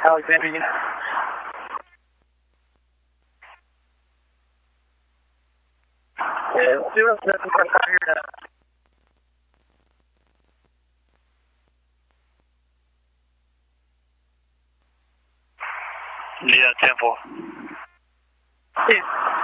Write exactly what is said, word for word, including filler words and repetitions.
Alexander unit. Yeah, zero seven four five here now. Yeah, ten four. Yeah.